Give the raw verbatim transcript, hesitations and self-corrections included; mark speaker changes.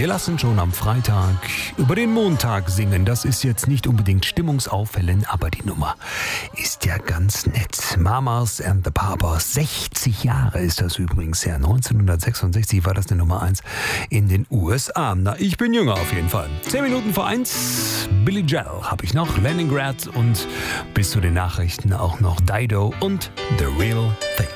Speaker 1: Wir lassen schon am Freitag über den Montag singen. Das ist jetzt nicht unbedingt stimmungsauffällend, aber die Nummer ist ja ganz nett. Mamas and the Papas, sechzig Jahre ist das übrigens her. neunzehnhundertsechsundsechzig war das eine Nummer eins in den U S A. Na, ich bin jünger auf jeden Fall. Zehn Minuten vor eins, Billy Joel habe ich noch, Leningrad und bis zu den Nachrichten auch noch Dido und The Real Thing.